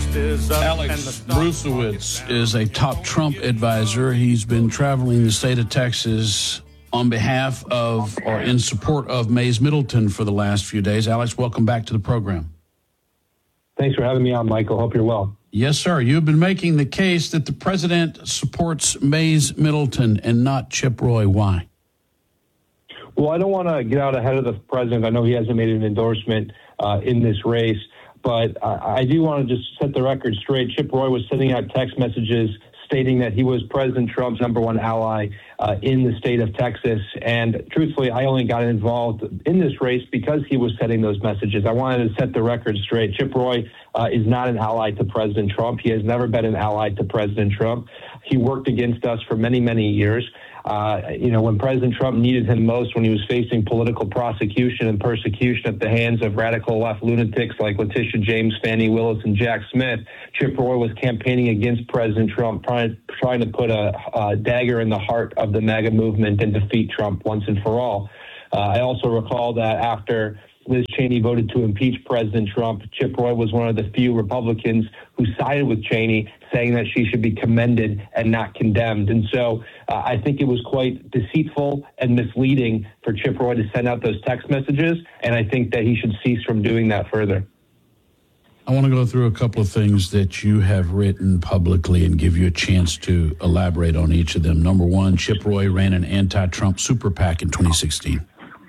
is up. Alex Brusewitz is a top Trump advisor. He's been traveling the state of Texas on behalf of or in support of Mays Middleton for the last few days. Alex, welcome back to the program. Thanks for having me on, Michael. Hope you're well. Yes, sir. You've been making the case that the president supports Mays Middleton and not Chip Roy. Why? Well, I don't want to get out ahead of the president. I know he hasn't made an endorsement in this race, but I do want to just set the record straight. Chip Roy was sending out text messages stating that he was President Trump's number one ally in the state of Texas. And truthfully, I only got involved in this race because he was sending those messages. I wanted to set the record straight. Chip Roy is not an ally to President Trump. He has never been an ally to President Trump. He worked against us for many, many years. When President Trump needed him most, when he was facing political prosecution and persecution at the hands of radical left lunatics like Letitia James, Fani Willis, and Jack Smith, Chip Roy was campaigning against President Trump, trying to put a dagger in the heart of the MAGA movement and defeat Trump once and for all. I also recall that after Liz Cheney voted to impeach President Trump, Chip Roy was one of the few Republicans who sided with Cheney, saying that she should be commended and not condemned. And so I think it was quite deceitful and misleading for Chip Roy to send out those text messages, and I think that he should cease from doing that further. I want to go through a couple of things that you have written publicly and give you a chance to elaborate on each of them. Number one, Chip Roy ran an anti-Trump super PAC in 2016.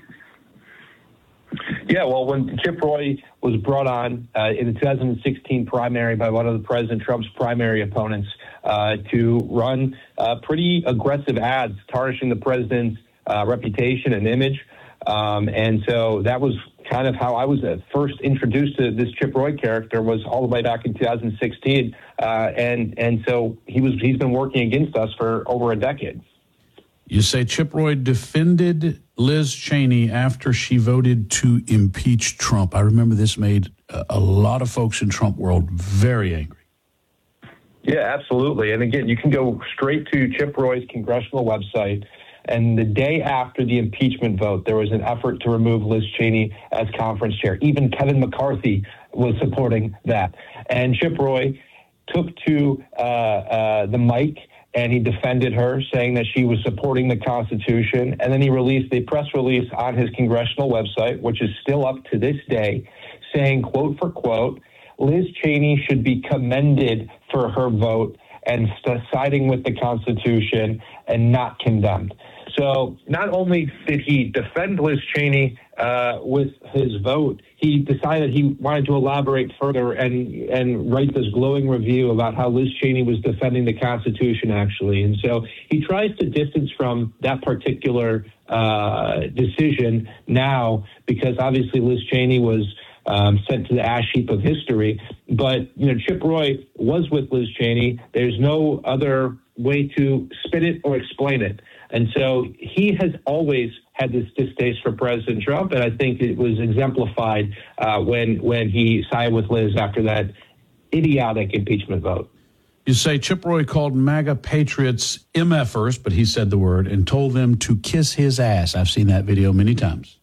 Yeah, well, when Chip Roy was brought on in the 2016 primary by one of the President Trump's primary opponents to run pretty aggressive ads tarnishing the president's reputation and image. And so that was kind of how I was first introduced to this Chip Roy character, was all the way back in 2016. And so he's been working against us for over a decade. You say Chip Roy defended Liz Cheney after she voted to impeach Trump. I remember this made a lot of folks in Trump world very angry. Yeah, absolutely. And again, you can go straight to Chip Roy's congressional website. And the day after the impeachment vote, there was an effort to remove Liz Cheney as conference chair. Even Kevin McCarthy was supporting that. And Chip Roy took to the mic and he defended her, saying that she was supporting the Constitution. And then he released a press release on his congressional website, which is still up to this day, saying, quote for quote, Liz Cheney should be commended for her vote and siding with the Constitution and not condemned. So not only did he defend Liz Cheney with his vote, he decided he wanted to elaborate further and write this glowing review about how Liz Cheney was defending the Constitution, actually. And so he tries to distance from that particular decision now, because obviously Liz Cheney was sent to the ash heap of history. But, Chip Roy was with Liz Cheney. There's no other way to spin it or explain it. And so he has always had this distaste for President Trump, and I think it was exemplified when he sided with Liz after that idiotic impeachment vote. You say Chip Roy called MAGA patriots MFers, but he said the word, and told them to kiss his ass. I've seen that video many times.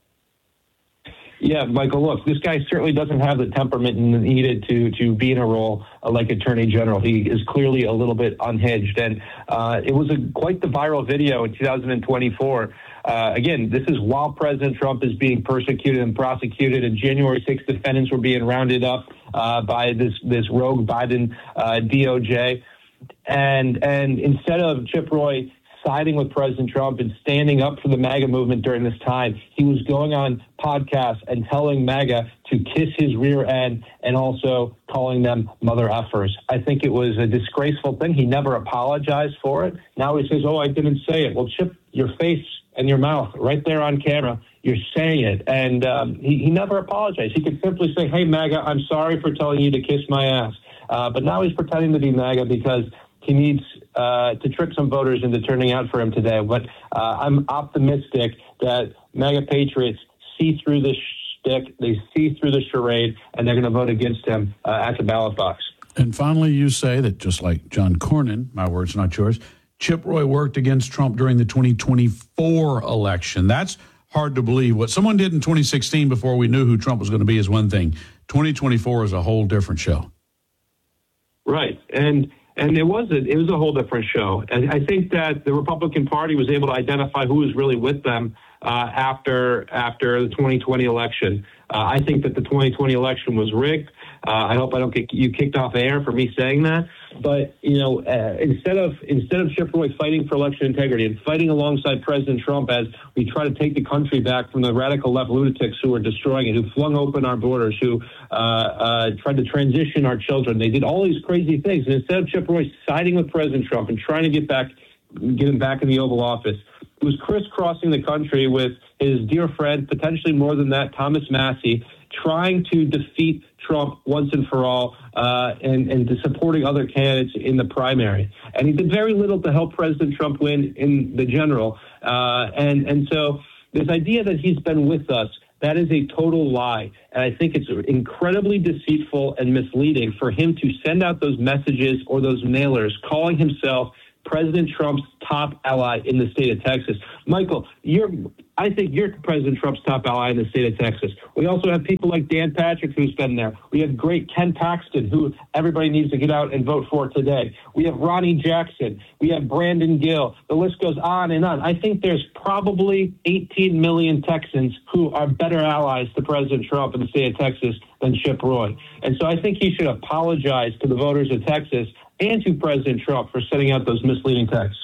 Yeah, Michael, look, this guy certainly doesn't have the temperament needed to be in a role like Attorney General. He is clearly a little bit unhinged. And it was quite the viral video in 2024. Again, this is while President Trump is being persecuted and prosecuted, and January 6th defendants were being rounded up by this rogue Biden DOJ. And instead of Chip Roy siding with President Trump and standing up for the MAGA movement during this time, he was going on podcasts and telling MAGA to kiss his rear end and also calling them mother effers. I think it was a disgraceful thing. He never apologized for it. Now he says, I didn't say it. Well, Chip, your face and your mouth right there on camera, you're saying it. And he never apologized. He could simply say, hey, MAGA, I'm sorry for telling you to kiss my ass. But now he's pretending to be MAGA because he needs to trick some voters into turning out for him today. But I'm optimistic that MAGA patriots see through this shtick, they see through the charade, and they're going to vote against him at the ballot box. And finally, you say that just like John Cornyn, my words, not yours, Chip Roy worked against Trump during the 2024 election. That's hard to believe. What someone did in 2016 before we knew who Trump was going to be is one thing. 2024 is a whole different show. Right. And it was a whole different show. And I think that the Republican Party was able to identify who was really with them after the 2020 election. I think that the 2020 election was rigged. I hope I don't get you kicked off air for me saying that. But instead of Chip Roy fighting for election integrity and fighting alongside President Trump as we try to take the country back from the radical left lunatics who are destroying it, who flung open our borders, who tried to transition our children, they did all these crazy things. And instead of Chip Roy siding with President Trump and trying to get him back in the Oval Office, it was crisscrossing the country with his dear friend, potentially more than that, Thomas Massie, trying to defeat Trump once and for all, and supporting other candidates in the primary. And he did very little to help President Trump win in the general. And so this idea that he's been with us, that is a total lie. And I think it's incredibly deceitful and misleading for him to send out those messages or those mailers calling himself President Trump's top ally in the state of Texas. Michael, I think you're President Trump's top ally in the state of Texas. We also have people like Dan Patrick who's been there. We have great Ken Paxton, who everybody needs to get out and vote for today. We have Ronnie Jackson. We have Brandon Gill. The list goes on and on. I think there's probably 18 million Texans who are better allies to President Trump in the state of Texas than Chip Roy. And so I think he should apologize to the voters of Texas and to President Trump for sending out those misleading texts.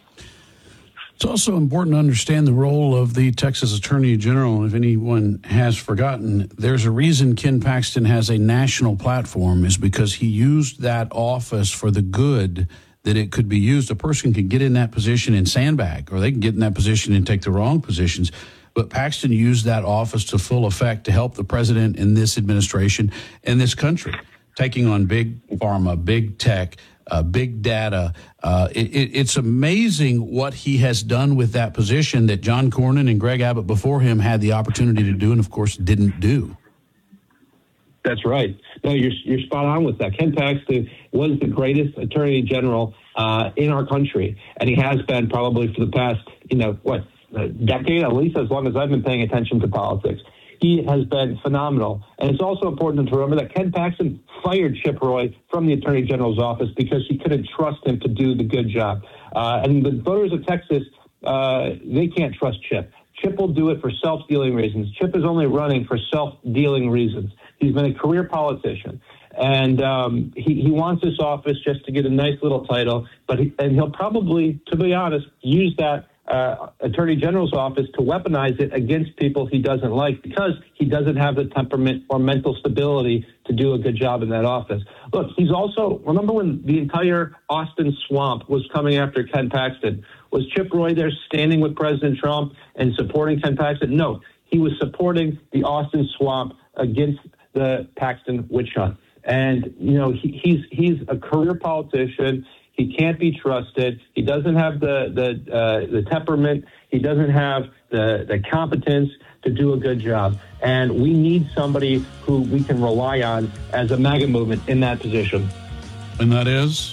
It's also important to understand the role of the Texas Attorney General. If anyone has forgotten, there's a reason Ken Paxton has a national platform is because he used that office for the good that it could be used. A person can get in that position and sandbag, or they can get in that position and take the wrong positions. But Paxton used that office to full effect to help the president in this administration and this country, taking on big pharma, big tech, big data. It's amazing what he has done with that position that John Cornyn and Greg Abbott before him had the opportunity to do and, of course, didn't do. That's right. No, you're spot on with that. Ken Paxton was the greatest attorney general in our country, and he has been probably for the past, a decade, at least as long as I've been paying attention to politics. He has been phenomenal. And it's also important to remember that Ken Paxton fired Chip Roy from the Attorney General's office because he couldn't trust him to do the good job. And the voters of Texas, they can't trust Chip. Chip will do it for self-dealing reasons. Chip is only running for self-dealing reasons. He's been a career politician. And he wants this office just to get a nice little title. But he'll probably, to be honest, use that Attorney General's office to weaponize it against people he doesn't like because he doesn't have the temperament or mental stability to do a good job in that office. Look, he's also, remember when the entire Austin swamp was coming after Ken Paxton? Was Chip Roy there standing with President Trump and supporting Ken Paxton? No, he was supporting the Austin swamp against the Paxton witch hunt. And, he's a career politician. He can't be trusted. He doesn't have the temperament. He doesn't have the competence to do a good job. And we need somebody who we can rely on as a MAGA movement in that position. And that is?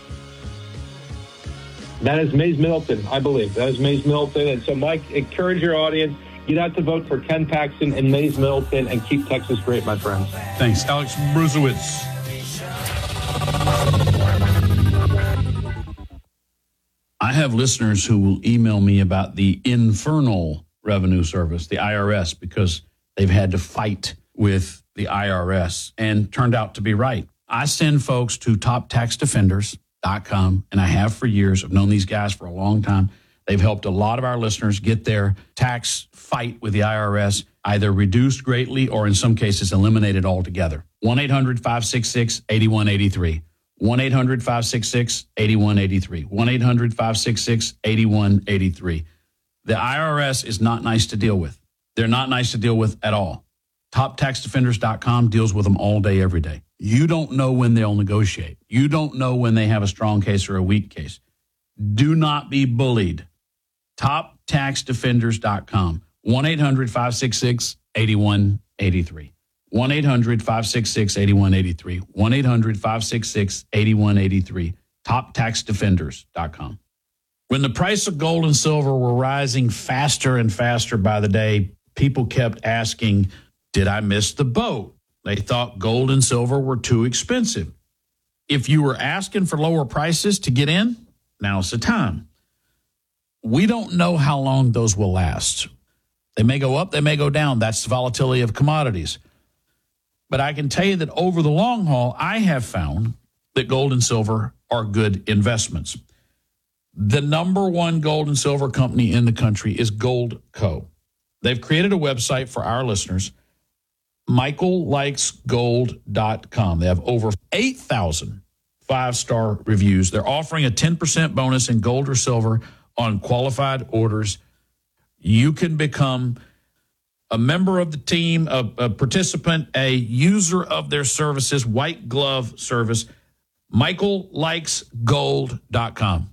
That is Mays Middleton, I believe. That is Mays Middleton. And so, Mike, encourage your audience. Get out to vote for Ken Paxton and Mays Middleton and keep Texas great, my friends. Thanks. Alex Bruzewitz. I have listeners who will email me about the Infernal Revenue Service, the IRS, because they've had to fight with the IRS and turned out to be right. I send folks to toptaxdefenders.com, and I have for years. I've known these guys for a long time. They've helped a lot of our listeners get their tax fight with the IRS either reduced greatly or in some cases eliminated altogether. 1-800-566-8183. 1-800-566-8183. 1-800-566-8183. The IRS is not nice to deal with. They're not nice to deal with at all. TopTaxDefenders.com deals with them all day, every day. You don't know when they'll negotiate. You don't know when they have a strong case or a weak case. Do not be bullied. TopTaxDefenders.com. 1-800-566-8183. 1-800-566-8183. 1-800-566-8183. TopTaxDefenders.com. When the price of gold and silver were rising faster and faster by the day, people kept asking, did I miss the boat? They thought gold and silver were too expensive. If you were asking for lower prices to get in, now's the time. We don't know how long those will last. They may go up, they may go down. That's the volatility of commodities. But I can tell you that over the long haul, I have found that gold and silver are good investments. The number one gold and silver company in the country is Goldco. They've created a website for our listeners, michaellikesgold.com. They have over 8,000 five-star reviews. They're offering a 10% bonus in gold or silver on qualified orders. You can become a member of the team, a participant, a user of their services, white glove service, michaellikesgold.com.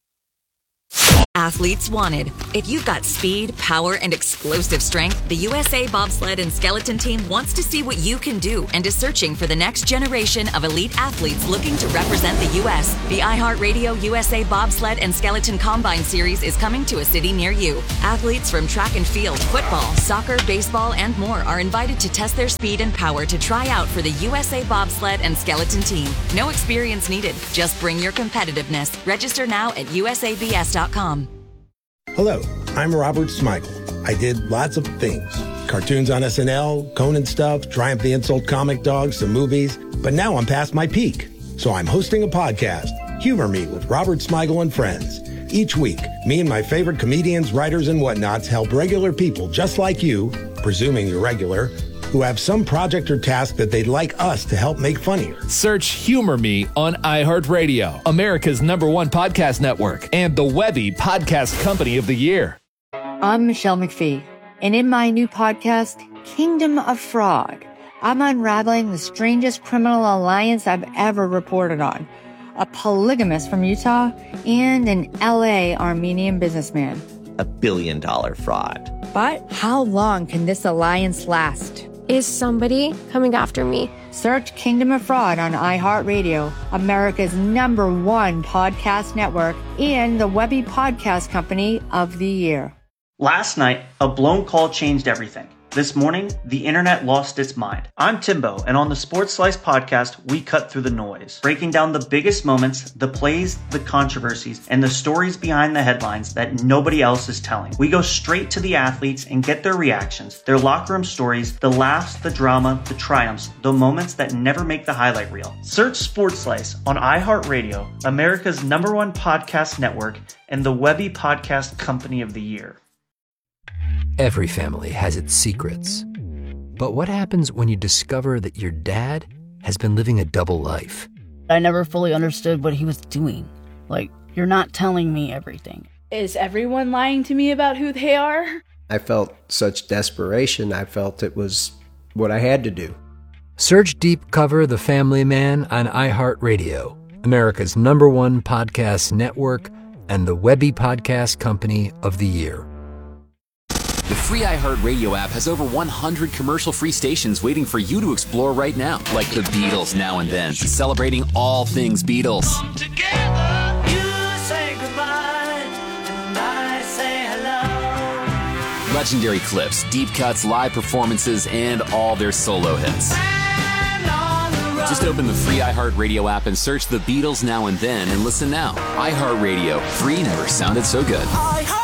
Athletes wanted. If you've got speed, power, and explosive strength, the USA Bobsled and Skeleton Team wants to see what you can do and is searching for the next generation of elite athletes looking to represent the U.S. The iHeartRadio USA Bobsled and Skeleton Combine Series is coming to a city near you. Athletes from track and field, football, soccer, baseball, and more are invited to test their speed and power to try out for the USA Bobsled and Skeleton Team. No experience needed. Just bring your competitiveness. Register now at usabs.com. Hello, I'm Robert Smigel. I did lots of things. Cartoons on SNL, Conan stuff, Triumph the Insult Comic Dog, some movies. But now I'm past my peak. So I'm hosting a podcast, Humor Me with Robert Smigel and Friends. Each week, me and my favorite comedians, writers, and whatnots help regular people just like you, presuming you're regular, who have some project or task that they'd like us to help make funnier. Search Humor Me on iHeartRadio, America's #1 podcast network, and the Webby Podcast Company of the Year. I'm Michelle McPhee, and in my new podcast, Kingdom of Fraud, I'm unraveling the strangest criminal alliance I've ever reported on. A polygamist from Utah and an LA Armenian businessman. $1 billion fraud. But how long can this alliance last? Is somebody coming after me? Search Kingdom of Fraud on iHeartRadio, America's #1 podcast network, and the Webby Podcast Company of the Year. Last night, a blown call changed everything. This morning, the internet lost its mind. I'm Timbo, and on the Sports Slice podcast, we cut through the noise, breaking down the biggest moments, the plays, the controversies, and the stories behind the headlines that nobody else is telling. We go straight to the athletes and get their reactions, their locker room stories, the laughs, the drama, the triumphs, the moments that never make the highlight reel. Search Sports Slice on iHeartRadio, America's #1 podcast network, and the Webby Podcast Company of the Year. Every family has its secrets. But what happens when you discover that your dad has been living a double life? I never fully understood what he was doing. Like, you're not telling me everything. Is everyone lying to me about who they are? I felt such desperation. I felt it was what I had to do. Search Deep Cover The Family Man on iHeartRadio, America's #1 podcast network, and the Webby Podcast Company of the Year. The free iHeartRadio app has over 100 commercial-free stations waiting for you to explore right now. Like the Beatles Now and Then, celebrating all things Beatles. Come together, you say goodbye, and I say hello. Legendary clips, deep cuts, live performances, and all their solo hits. Just open the free iHeartRadio app and search the Beatles Now and Then and listen now. iHeartRadio, free never sounded so good.